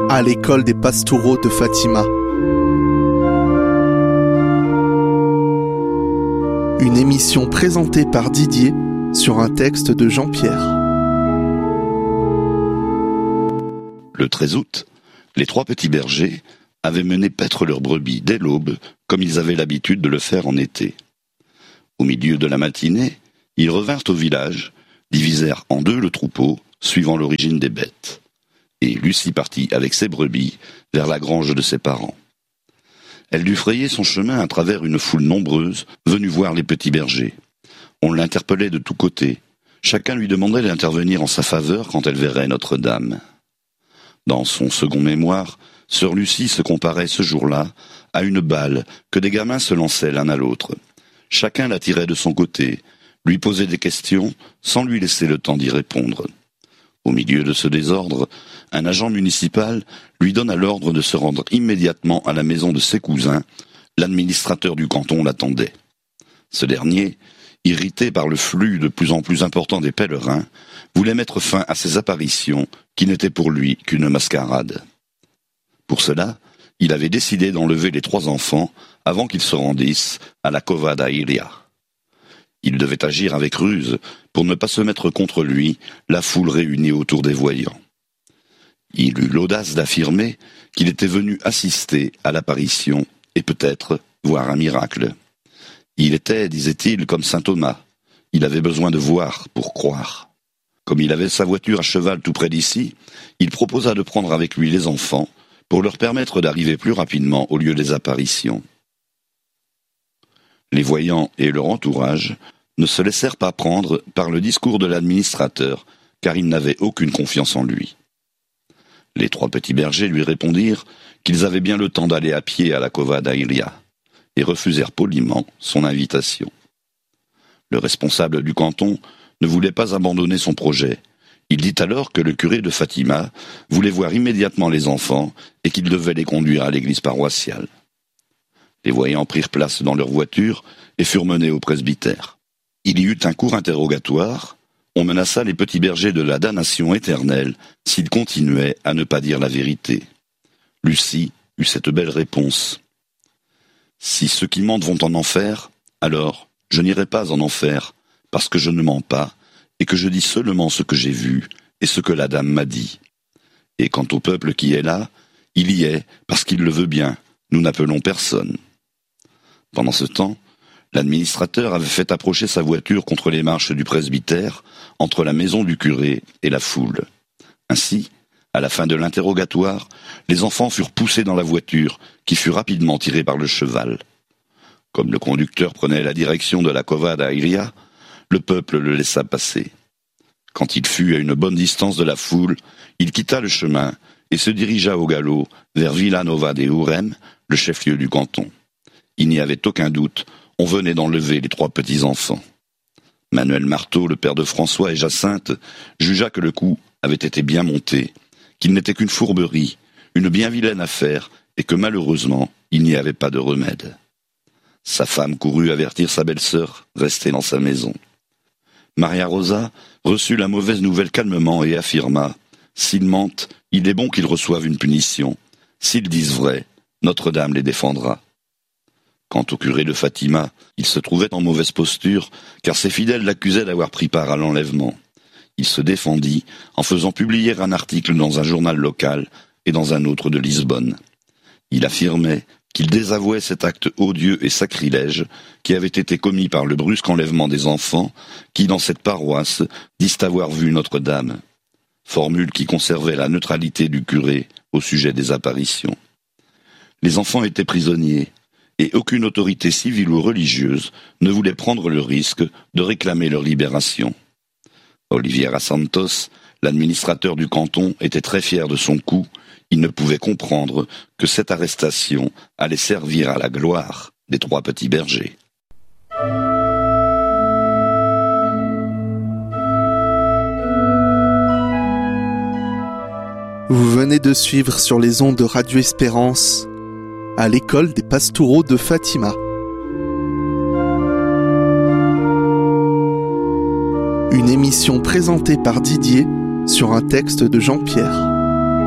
à l'école des Pastoureaux de Fatima. Une émission présentée par Didier sur un texte de Jean-Pierre. Le 13 août, les trois petits bergers avaient mené paître leurs brebis dès l'aube, comme ils avaient l'habitude de le faire en été. Au milieu de la matinée, ils revinrent au village, divisèrent en deux le troupeau, suivant l'origine des bêtes. Et Lucie partit avec ses brebis vers la grange de ses parents. Elle dut frayer son chemin à travers une foule nombreuse venue voir les petits bergers. On l'interpellait de tous côtés. Chacun lui demandait d'intervenir en sa faveur quand elle verrait Notre-Dame. Dans son second mémoire, sœur Lucie se comparait ce jour-là à une balle que des gamins se lançaient l'un à l'autre. Chacun la tirait de son côté, lui posait des questions sans lui laisser le temps d'y répondre. Au milieu de ce désordre, un agent municipal lui donna l'ordre de se rendre immédiatement à la maison de ses cousins. L'administrateur du canton l'attendait. Ce dernier, irrité par le flux de plus en plus important des pèlerins, voulait mettre fin à ces apparitions qui n'étaient pour lui qu'une mascarade. Pour cela, il avait décidé d'enlever les trois enfants avant qu'ils se rendissent à la Cova da Iria. Il devait agir avec ruse pour ne pas se mettre contre lui la foule réunie autour des voyants. Il eut l'audace d'affirmer qu'il était venu assister à l'apparition et peut-être voir un miracle. Il était, disait-il, comme saint Thomas. Il avait besoin de voir pour croire. Comme il avait sa voiture à cheval tout près d'ici, il proposa de prendre avec lui les enfants pour leur permettre d'arriver plus rapidement au lieu des apparitions. Les voyants et leur entourage ne se laissèrent pas prendre par le discours de l'administrateur, car ils n'avaient aucune confiance en lui. Les trois petits bergers lui répondirent qu'ils avaient bien le temps d'aller à pied à la Cova da Iria, et refusèrent poliment son invitation. Le responsable du canton ne voulait pas abandonner son projet. Il dit alors que le curé de Fatima voulait voir immédiatement les enfants et qu'il devait les conduire à l'église paroissiale. Les voyants prirent place dans leur voiture et furent menés au presbytère. Il y eut un court interrogatoire. On menaça les petits bergers de la damnation éternelle s'ils continuaient à ne pas dire la vérité. Lucie eut cette belle réponse. « Si ceux qui mentent vont en enfer, alors je n'irai pas en enfer, parce que je ne mens pas, et que je dis seulement ce que j'ai vu et ce que la dame m'a dit. Et quant au peuple qui est là, il y est parce qu'il le veut bien, nous n'appelons personne. » Pendant ce temps, l'administrateur avait fait approcher sa voiture contre les marches du presbytère, entre la maison du curé et la foule. Ainsi, à la fin de l'interrogatoire, les enfants furent poussés dans la voiture, qui fut rapidement tirée par le cheval. Comme le conducteur prenait la direction de la Cova da Iria, le peuple le laissa passer. Quand il fut à une bonne distance de la foule, il quitta le chemin et se dirigea au galop vers Villanova de Urem, le chef-lieu du canton. Il n'y avait aucun doute, on venait d'enlever les trois petits-enfants. Manuel Marteau, le père de François et Jacinthe, jugea que le coup avait été bien monté, qu'il n'était qu'une fourberie, une bien vilaine affaire, et que malheureusement, il n'y avait pas de remède. Sa femme courut avertir sa belle-sœur, restée dans sa maison. Maria Rosa reçut la mauvaise nouvelle calmement et affirma « S'ils mentent, il est bon qu'ils reçoivent une punition. S'ils disent vrai, Notre-Dame les défendra. » Quant au curé de Fatima, il se trouvait en mauvaise posture, car ses fidèles l'accusaient d'avoir pris part à l'enlèvement. Il se défendit en faisant publier un article dans un journal local et dans un autre de Lisbonne. Il affirmait qu'il désavouait cet acte odieux et sacrilège qui avait été commis par le brusque enlèvement des enfants qui, dans cette paroisse, disent avoir vu Notre-Dame. Formule qui conservait la neutralité du curé au sujet des apparitions. Les enfants étaient prisonniers, et aucune autorité civile ou religieuse ne voulait prendre le risque de réclamer leur libération. Oliveira Santos, l'administrateur du canton, était très fier de son coup. Il ne pouvait comprendre que cette arrestation allait servir à la gloire des trois petits bergers. Vous venez de suivre sur les ondes de Radio Espérance à l'école des Pastoureaux de Fatima. Une émission présentée par Didier sur un texte de Jean-Pierre.